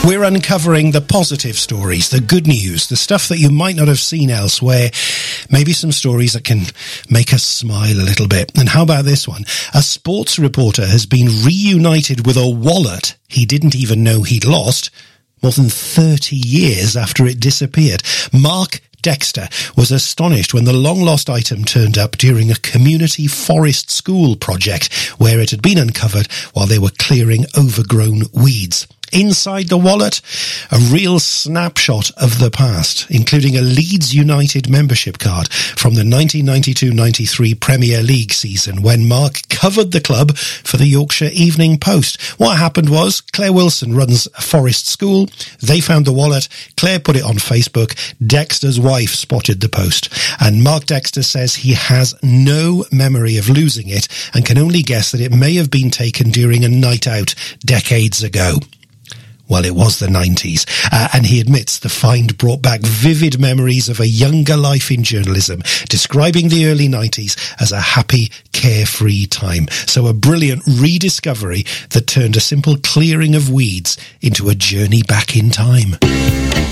We're uncovering the positive stories, the good news, the stuff that you might not have seen elsewhere. Maybe some stories that can make us smile a little bit. And how about this one? A sports reporter has been reunited with a wallet he didn't even know he'd lost more than 30 years after it disappeared. Mark Dexter was astonished when the long-lost item turned up during a community forest school project where it had been uncovered while they were clearing overgrown weeds. Inside the wallet, a real snapshot of the past, including a Leeds United membership card from the 1992-93 Premier League season when Mark covered the club for the Yorkshire Evening Post. What happened was Claire Wilson runs a forest school. They found the wallet. Claire put it on Facebook. Dexter's wife spotted the post. And Mark Dexter says he has no memory of losing it and can only guess that it may have been taken during a night out decades ago. Well, it was the 90s, and he admits the find brought back vivid memories of a younger life in journalism, describing the early 90s as a happy, carefree time. So a brilliant rediscovery that turned a simple clearing of weeds into a journey back in time.